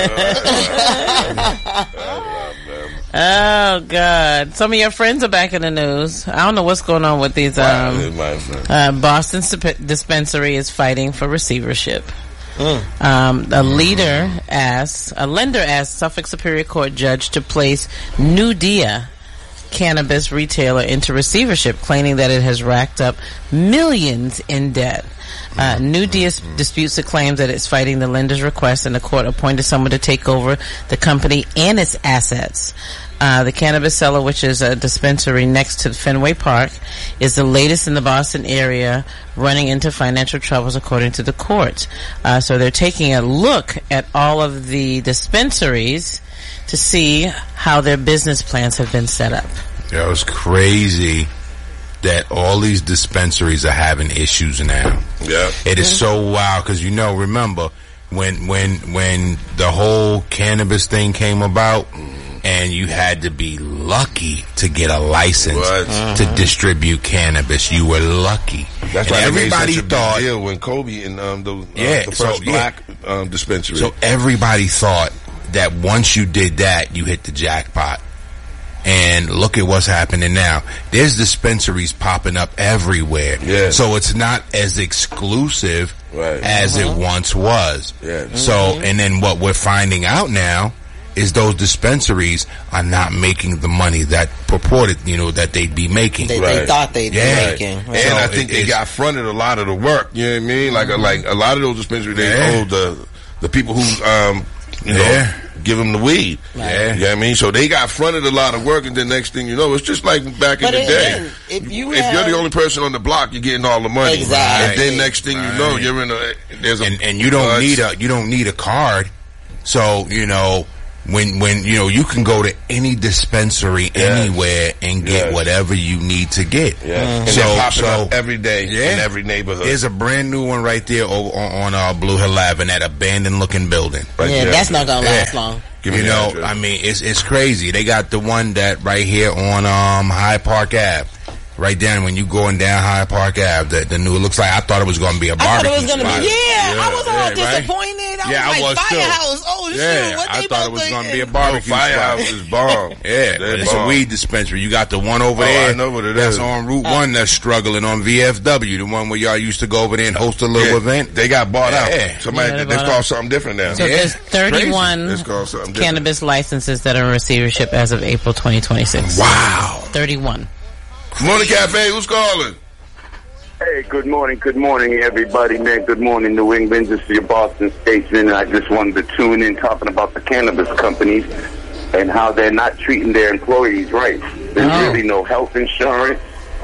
you. Oh, God. Some of your friends are back in the news. I don't know what's going on with these. Um, uh, Boston Sp- Dispensary is fighting for receivership. Mm. Um, a leader asked, a lender asked Suffolk Superior Court judge to place New Dia cannabis retailer into receivership, claiming that it has racked up millions in debt. Uh, New Dia disputes the claims that it's fighting the lender's request, and the court appointed someone to take over the company and its assets. Uh, the cannabis seller, which is a dispensary next to Fenway Park, is the latest in the Boston area running into financial troubles, according to the court. Uh, so they're taking a look at all of the dispensaries to see how their business plans have been set up. Yeah, it was crazy that all these dispensaries are having issues now. Yeah. It is so wild because, you know, remember when when when the whole cannabis thing came about, and you had to be lucky to get a license uh-huh. to distribute cannabis. You were lucky. That's and why everybody such a thought big deal when Kobe and um, the, uh, yeah, the first so, black yeah. um, dispensary. So everybody thought that once you did that, you hit the jackpot. And look at what's happening now. There's dispensaries popping up everywhere. Yeah. So it's not as exclusive right. as uh-huh. it once was. Yeah. Mm-hmm. So, and then what we're finding out now is those dispensaries are not making the money that purported, you know, that they'd be making. They, right. they thought they'd yeah. be making. Right. Right. And so I think it, they got fronted a lot of the work. You know what I mean? Like, mm-hmm. a, like a lot of those dispensaries, they yeah. owe the the people who, um, you know, yeah. give them the weed. Yeah. You know what I mean? So they got fronted a lot of work, and then next thing you know, it's just like back But in the again, day. if you if have- you're the only person on the block, you're getting all the money. Exactly. And then next thing you know, you're in a there's a and, and you don't uh, need a you don't need a card. So you know when when you know you can go to any dispensary anywhere and get Yes. whatever you need to get. Yeah. And So they're popping so up every day Yeah. in every neighborhood. there's a brand new one right there over on, on uh, Blue Hill Ave in that abandoned looking building. Right Yeah, there. that's not gonna last Yeah. long. Give me You the know, address. I mean, it's it's crazy. They got the one that right here on um High Park Ave. Right down when you going down High Park Ave, the, the new, it looks like, I thought it was going to be a I thought barbecue it was gonna spot. be. Yeah, I was all yeah, right? disappointed. I Yeah, I was like, was too. Firehouse. Oh Yeah, shoot, what I they thought about it was to going to be a eat? barbecue Firehouse spot. is bomb. Yeah, They're but it's a bomb. weed dispensary. You got the one over Oh, there. I know what it that's is. on Route One that's struggling on V F W, the one where y'all used to go over there and host a little Yeah, event. They got bought Yeah. out. Somebody, Yeah, they they bought called out. something different now. So Yeah. there's thirty-one It's called something different. cannabis licenses that are in receivership as of April twenty twenty-six. Wow. thirty-one. Morning Cafe, who's calling? Hey, good morning, good morning, everybody, man. Good morning, New England. This is your Boston Statesman. I just wanted to tune in talking about the cannabis companies and how they're not treating their employees right. There's Oh. really no health insurance.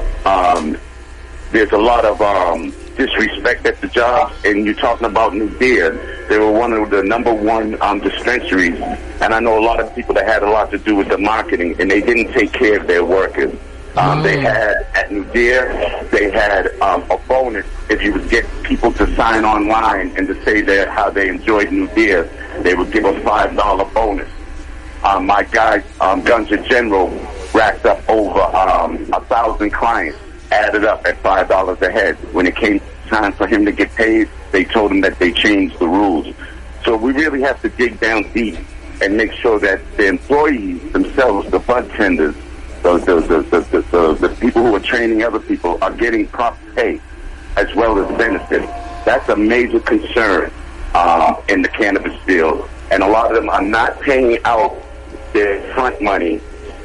Um, there's a lot of um, disrespect at the job. And you're talking about New Deer. They were one of the number one um, dispensaries. And I know a lot of people that had a lot to do with the marketing, and they didn't take care of their workers. Um, They had, at New Deer, they had um, a bonus if you would get people to sign online and to say that how they enjoyed New Deer. They would give a five dollar bonus. Um, my guy, um, Gunja General, racked up over um, a thousand clients, added up at five dollars a head. When it came time for him to get paid, they told him that they changed the rules. So we really have to dig down deep and make sure that the employees themselves, the bud tenders, the the the, the, the, the, the people who are training other people are getting proper pay as well as benefits. That's a major concern um, in the cannabis field. And a lot of them are not paying out their front money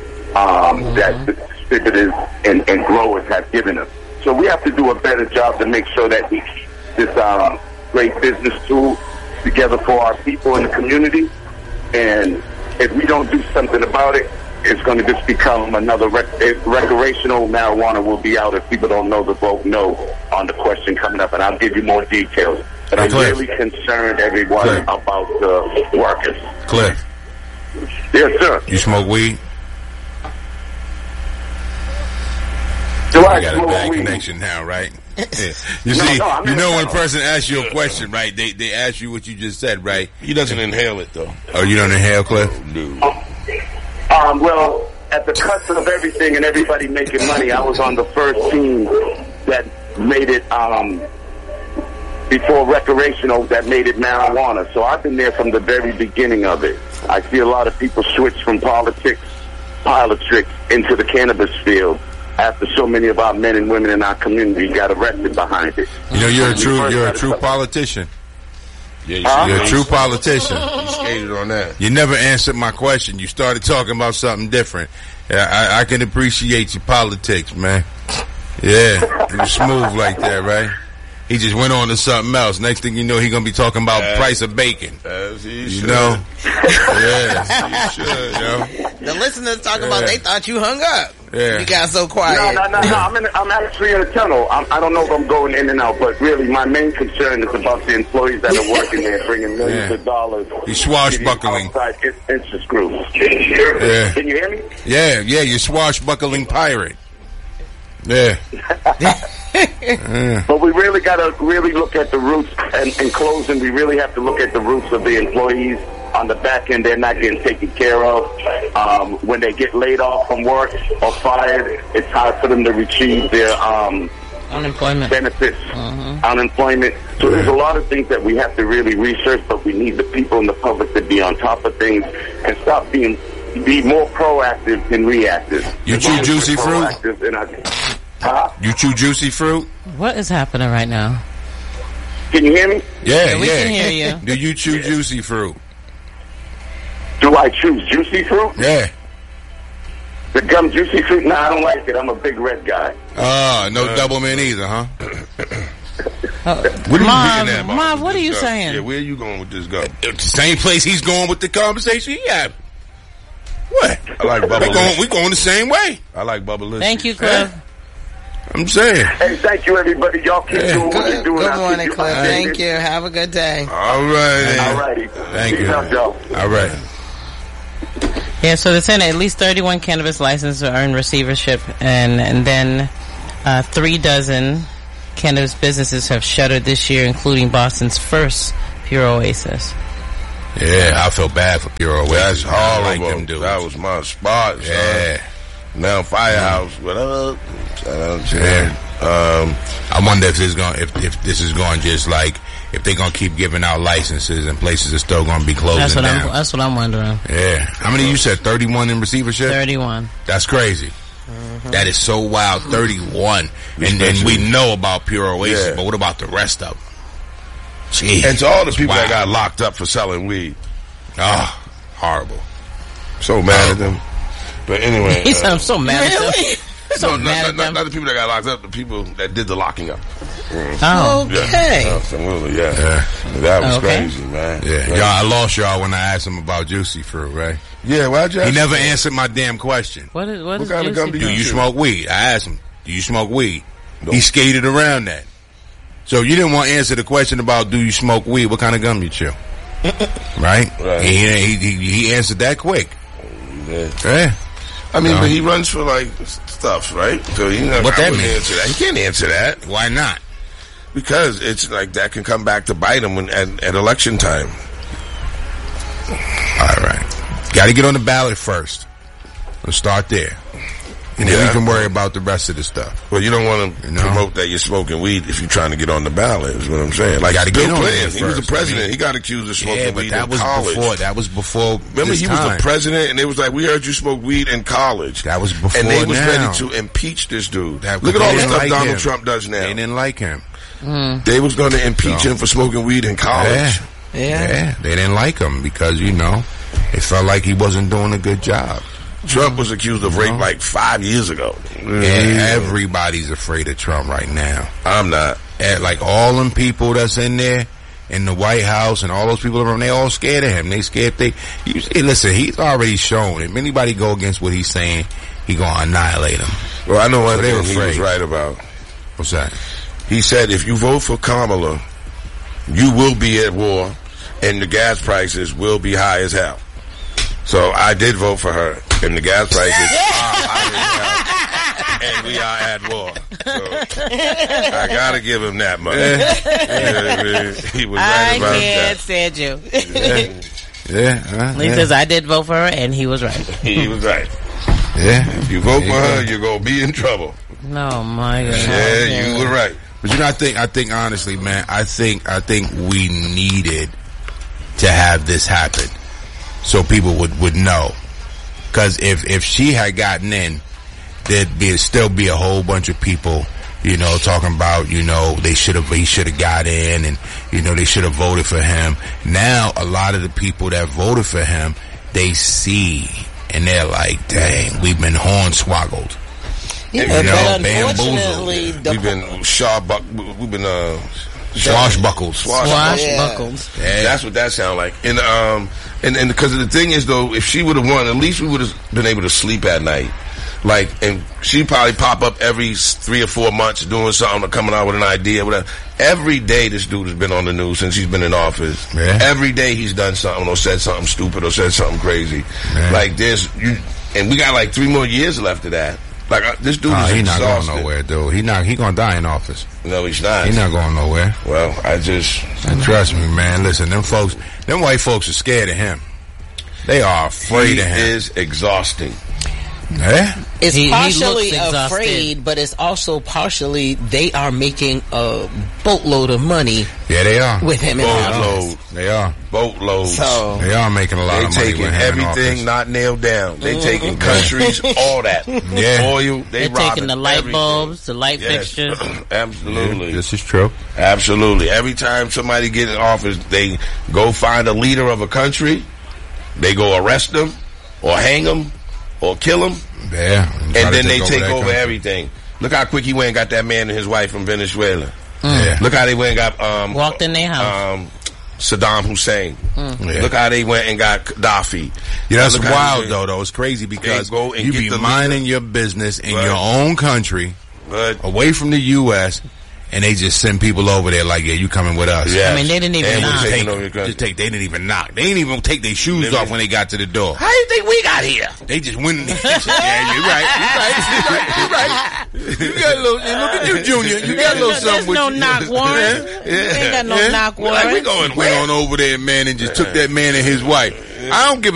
um, mm-hmm. that the distributors and, and growers have given them. So we have to do a better job to make sure that we keep this um, great business tool together for our people in the community. And if we don't do something about it, it's going to just become another rec- recreational marijuana will be out if people don't know the vote no on the question coming up. And I'll give you more details. But I'm Cliff. really concerned, everyone, Cliff. about the workers. Cliff, Yes, sir. you smoke weed? Do I I got a smoke bad weed? connection now, right? Yeah. You No, see, no, I'm you in know the when a tunnel. person asks you a question, right? They they ask you what you just said, right? He doesn't inhale it though. Oh, you don't inhale, Cliff? Um, well, at the cusp of everything and everybody making money, I was on the first team that made it, um, before recreational, that made it marijuana. So I've been there from the very beginning of it. I see a lot of people switch from politics, politics, into the cannabis field after so many of our men and women in our community got arrested behind it. You know, you're a We true first you're a had true to- politician. Yeah, you Huh? see, You're a he- true politician. He skated on that. You never answered my question. You started talking about something different. Yeah, I, I can appreciate your politics, man. Yeah, you're smooth like that, right? He just went on to something else. Next thing you know, he gonna be talking about Uh, price of bacon. As he You should. know? Yeah, He should. you know? The listeners talking about Yeah. they thought you hung up. Yeah. You got so No, quiet. no, no, no. I'm, in, I'm actually in a tunnel. I'm, I don't know if I'm going in and out, but really my main concern is about the employees that are working there, bringing millions Yeah. of dollars. He's swashbuckling. Outside in- interest groups. Yeah. Can you hear me? Yeah, yeah, you're swashbuckling pirate. Yeah. But we really got to really look at the roots. And in closing, we really have to look at the roots of the employees. On the back end, they're not getting taken care of. Um, when they get laid off from work or fired, it's hard for them to retrieve their um, Unemployment. benefits, unemployment. So there's a lot of things that we have to really research, but we need the people in the public to be on top of things and stop being be more proactive than reactive. You As chew long as we're juicy fruit? proactive in our- Huh? You chew juicy fruit? What is happening right now? Can you hear me? Yeah, Yeah, we yeah. can hear you. Do you chew juicy fruit? Do I choose juicy fruit? Yeah. The gum juicy fruit? No, I don't like it. I'm a big red guy. Oh, no double mint either, huh? Uh, What are Marv, you getting at, Marv? Marv, what are you Go. saying? Yeah, where are you going with this go? It's the same place he's going with the conversation he had. What? I like Bubba. We going, we going the same way. I like Bubba. Thank you, Cliff. I'm saying. Hey, thank you, everybody. Y'all keep Yeah. doing what you're Good, doing. good I'll morning, keep you Cliff. updated. Thank you. Have a good day. All right. All righty. Thank Peace you. out, y'all. All right. Yeah, so they're saying at least thirty-one cannabis licenses are in receivership, and and then uh, three dozen cannabis businesses have shuttered this year, including Boston's first Pure Oasis. Yeah, I feel bad for Pure Oasis. That's I like horrible. them dudes. That was my spot. Son. Yeah. Now Firehouse. What up? Shout out to Yeah. them. Um, I wonder if this is going if if this is going just like if they're gonna keep giving out licenses and places are still gonna be closing That's what down. I'm. That's what I'm wondering. Yeah. How many you said? thirty-one in receivership? Thirty-one. That's crazy. That is so wild. thirty-one. And then we know about Pure Oasis, Yeah. but what about the rest of them? Jeez. and to all the people Wow. that got locked up for selling weed, Oh, horrible. so mad at them. But anyway, He said, uh, "I'm so mad at them." So no, mad not, at not, them. not the people that got locked up, the people that did the locking up. Oh, Okay. Yeah, absolutely, yeah. Yeah. That was Okay. crazy, man. Yeah. Right. Y'all, I lost y'all when I asked him about Juicy Fruit, right? Yeah, why'd you He ask never me? answered my damn question. what is what, What is kind of Juicy gum do Do Fruit? you Sure. smoke weed? I asked him, do you smoke weed? Nope. He skated around that. So you didn't want to answer the question about do you smoke weed? What kind of gum you chew? Right? Right. He, he, he, he answered that quick. Yeah. Yeah. I mean, No. but he runs for like stuff, right? So he never, What I that wouldn't mean? answer that. He can't answer that Why not? because it's like that can come back to bite him when, at, at election time. All right. Got to get on the ballot first. Let's start there. And then Yeah. we can worry about the rest of the stuff. Well, you don't want to You know? promote that you're smoking weed if you're trying to get on the ballot. Is what I'm saying. Like gotta Bill get on Clinton, there he was the first. president. I mean- he got accused of smoking Yeah, but weed that in was college. before. That was before. Remember, this he was time. the president, and it was like, we heard you smoke weed in college. That was before and they was now. ready to impeach this dude. That- Look at they all the didn't stuff like Donald him. Trump does now. They didn't like him. They was going to impeach So- him for smoking weed in college. Yeah. Yeah. Yeah. They didn't like him because, you know, it felt like he wasn't doing a good job. Trump was accused of rape like five years ago. And everybody's afraid of Trump right now. I'm not. And like all them people that's in there in the White House and all those people around, they all scared of him. They scared they, you, hey, listen, he's already shown. If anybody go against what he's saying, he gonna annihilate him. Well, I know one So they thing were he was afraid. right about. What's that? He said, if you vote for Kamala, you will be at war, and the gas prices will be high as hell. So I did vote for her, and the gas prices are high as hell, and we are at war. So I gotta give him that much. Yeah, he was right I about can't that. stand you. Yeah. Uh, He yeah. says I did vote for her, and he was right. He was right. yeah. If you vote for There you her, go. you're gonna be in trouble. No, my God. Yeah, you were right. But you know, I think, I think honestly, man, I think, I think we needed to have this happen so people would, would know. Cause if, if she had gotten in, there'd be, still be a whole bunch of people, you know, talking about, you know, they should have, he should have got in and, you know, they should have voted for him. Now, a lot of the people that voted for him, they see and they're like, dang, we've been hornswoggled. Yeah, You know, but bamboozled. unfortunately, the We've been shawbuck. We've been uh, Swashbuckled. Swashbuckled. Yeah. That's what that sound like. And um, and and because the thing is though, if she would have won, at least we would have been able to sleep at night. Like, and she'd probably pop up every three or four months doing something or coming out with an idea, whatever. Every day this dude has been on the news since he's been in office. Yeah. Every day he's done something or said something stupid or said something crazy. Yeah. Like this, you, and we got like three more years left of that. Like uh, this dude Nah, is he not exhausted. going nowhere, dude. He not. He gonna die in office. No, he's not. He not going nowhere. Well, I just And trust me, man. Listen, them folks, them white folks are scared of him. They are afraid he of him. is exhausting. Yeah? It's He- he partially looks exhausted. afraid, but it's also partially they are making a boatload of money Yeah, they are. with him in office. Boatload, They are. boatloads. So They are making a lot They of money taking with him in everything office. not nailed down. They taking countries, all that. Yeah. Oil, they They're taking robbing the light everything. bulbs, the light Yes. fixtures. Absolutely. This is true. Absolutely. Every time somebody get in office, they go find a leader of a country, they go arrest them, or hang them, or kill them, Yeah. and then they take that over country. everything. Look how quick he went and got that man and his wife from Venezuela. Mm. Yeah. Look how they went and got um, walked in their house. Um, Saddam Hussein. Mm. Yeah. Look how they went and got Gaddafi. Yeah, that's Look how wild they- though. Though it's crazy because They go and you get be the minding your business in Right. your own country, But away from the U S, and they just send people over there like, yeah, you coming with us. yeah, I mean, they didn't even and we're knock. taking Take, over your country. just take. They didn't even knock. They didn't even take their shoes They off didn't- when they got to the door. How do you think we got here? They just went. In yeah, you're right. You're right. You're right. You're right. You got a little. And look at you, Junior. You got a little There's something with no you. knock warrant. Yeah. Ain't got no Yeah. knock We're like, we warrant. going went on over there, man, and just took that man and his wife. I don't give